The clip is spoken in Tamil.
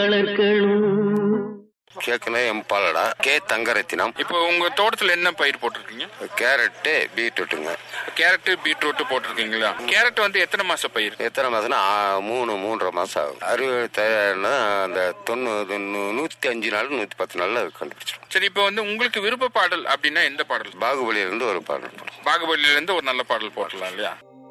கேக்குனே எம்பாலடா கே தங்கரத்தினம். இப்போ உங்க தோட்டத்துல என்ன பயிர் போட்டிருக்கீங்க? கேரட்டு பீட்ரூட்டுங்க. கேரட் பீட்ரூட் போட்டிருக்கீங்களா? கேரட் வந்து எத்தனை மாசம் பயிர்? எத்தனை மாசம்னா 3.5 மாசம் ஆகும். அறுவடை தயார்னா அந்த 105 நாள் 110 நாள்ல கண்டுபிடிச்சிடும். சரி, இப்போ வந்து உங்களுக்கு விருப்ப பாடல் அப்படின்னா எந்த பாடல்? பாகுபலியிலிருந்து ஒரு பாடல். பாகுபலியிலிருந்து ஒரு நல்ல பாடல் போட்டலாம் இல்லையா?